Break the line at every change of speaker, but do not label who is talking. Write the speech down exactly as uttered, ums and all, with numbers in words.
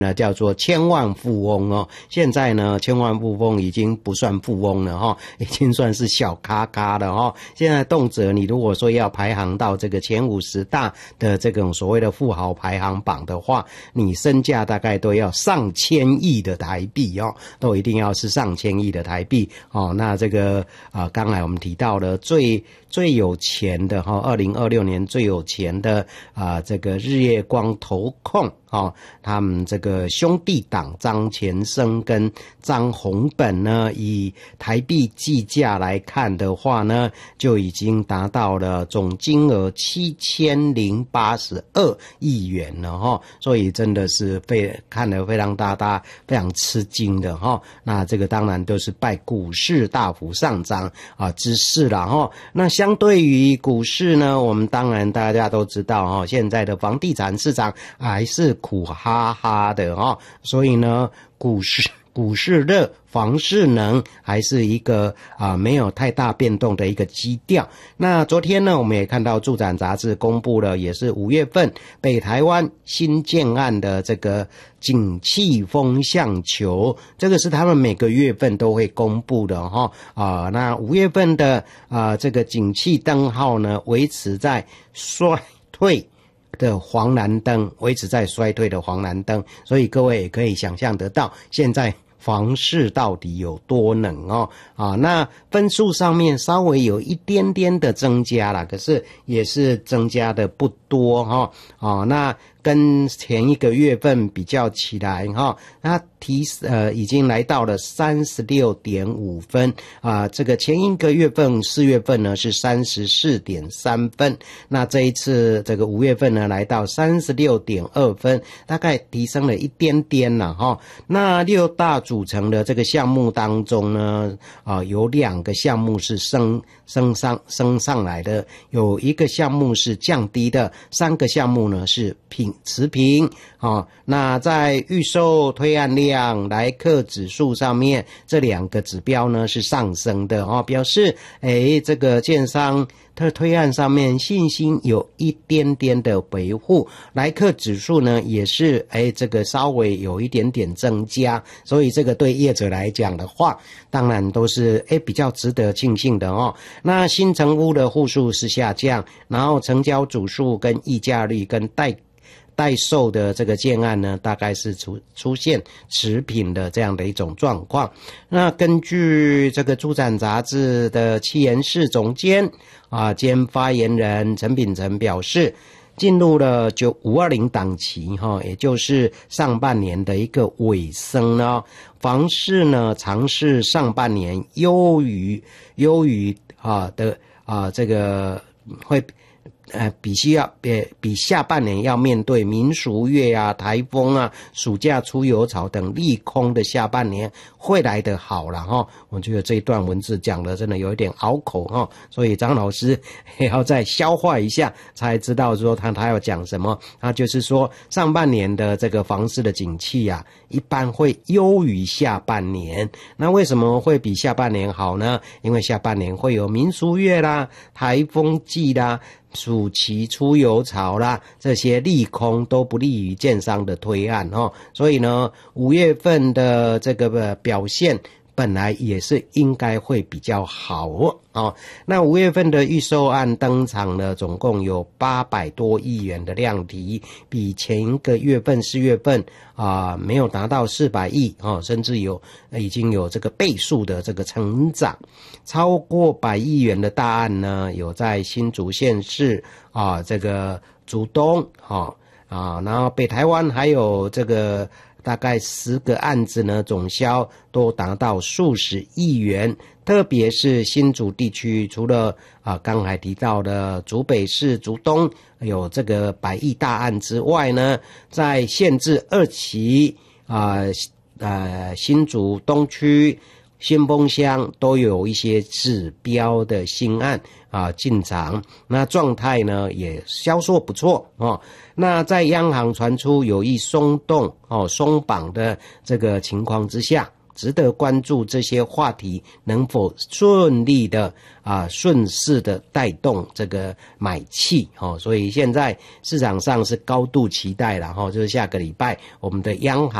那叫做千万富翁哦，现在呢，千万富翁已经不算富翁了哈、哦，已经算是小咖咖了哈、哦。现在动辄你如果说要排行到这个前五十大的这种所谓的富豪排行榜的话，你身价大概都要上千亿的台币哦，都一定要是上千亿的台币哦。那这个啊，刚才我们提到了最最有钱的哈，二零二六年最有钱的啊，这个日月光投控。哦，他们这个兄弟党张前生跟张宏本呢，以台币计价来看的话呢，就已经达到了总金额七千零八十二亿元了哈、哦，所以真的是非看得非常大大非常吃惊的哈、哦。那这个当然都是拜股市大幅上涨啊之势了哈、哦。那相对于股市呢，我们当然大家都知道哈、哦，现在的房地产市场还是苦哈哈的哈、哦，所以呢，股市股市热，房市能，还是一个啊没有太大变动的一个基调。那昨天呢，我们也看到住展杂志公布了，也是五月份北台湾新建案的这个景气风向球，这个是他们每个月份都会公布的哈啊。那五月份的啊这个景气灯号呢，维持在衰退的黄蓝灯，维持在衰退的黄蓝灯，所以各位也可以想象得到，现在房市到底有多冷哦啊？那分数上面稍微有一点点的增加啦，可是也是增加的不多哈啊。那跟前一个月份比较起来哈，它提呃已经来到了 三十六点五 分啊，这个前一个月份四月份呢是 三十四点三 分，那这一次这个五月份呢来到 三十六点二 分，大概提升了一点点了哈。那六大组成的这个项目当中呢啊，有两个项目是升升上升上来的，有一个项目是降低的，三个项目呢是平持平啊。那在预售推案量、来客指数上面，这两个指标呢是上升的啊，表示诶这个建商它推案上面信心有一点点的维护，来客指数呢也是诶这个稍微有一点点增加，所以这个对业者来讲的话，当然都是诶比较值得庆幸的哦。那新成屋的户数是下降，然后成交组数跟溢价率跟待待售的这个建案呢，大概是出出现持平的这样的一种状况。那根据这个住展杂志的企研室总监啊兼发言人陈秉诚表示，进入了就五二零档期哈，也就是上半年的一个尾声呢，房市呢尝试上半年优于优于啊的啊这个会。呃，比需要比比下半年要面对民俗月啊、台风啊、暑假出游潮等利空的下半年会来得好了哈。我觉得这一段文字讲的真的有一点拗口哈，所以张老师也要再消化一下，才知道说他他要讲什么。他就是说上半年的这个房市的景气啊，一般会优于下半年。那为什么会比下半年好呢？因为下半年会有民俗月啦、台风季啦、暑期出游潮啦，这些利空都不利于建商的推案哦，所以呢，五月份的这个表现本来也是应该会比较好哦。那五月份的预售案登场呢，总共有八百多亿元的量体，比前一个月份四月份啊、呃、没有达到四百亿哦，甚至有已经有这个倍数的这个成长。超过百亿元的大案呢，有在新竹县市啊，这个竹东啊啊，然后北台湾还有这个大概十个案子呢，总销都达到数十亿元。特别是新竹地区，除了啊刚才提到的竹北市竹东有这个百亿大案之外呢，在县治二期啊呃新竹东区、新丰乡都有一些指标的新案啊进场，那状态呢也销售不错哦。那在央行传出有意松动哦松绑的这个情况之下值得关注这些话题能否顺利的啊顺势的带动这个买气哦，所以现在市场上是高度期待了哈，就是下个礼拜我们的央行